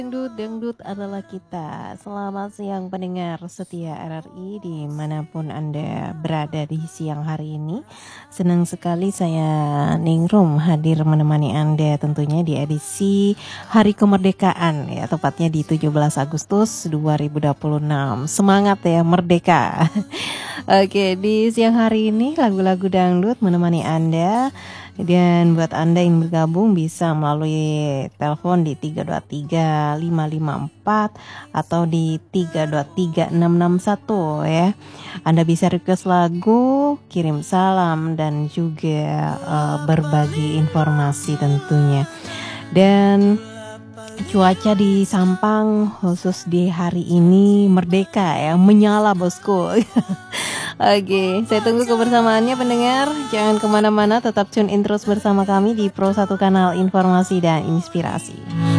Dangdut adalah kita. Selamat siang pendengar setia RRI dimanapun Anda berada di siang hari ini. Senang sekali saya Ningrum hadir menemani Anda tentunya di edisi Hari Kemerdekaan ya, tepatnya di 17 Agustus 2026. Semangat ya merdeka. Oke, di siang hari ini lagu-lagu dangdut menemani Anda. Dan buat Anda yang bergabung bisa melalui telepon di 323-554 atau di 323-661 ya. Anda bisa request lagu, kirim salam dan juga berbagi informasi tentunya. Dan cuaca di Sampang khusus di hari ini merdeka ya, menyala bosku. Oke, saya tunggu kebersamaannya pendengar. Jangan kemana-mana, tetap tune in terus bersama kami di Pro 1 Kanal Informasi dan Inspirasi.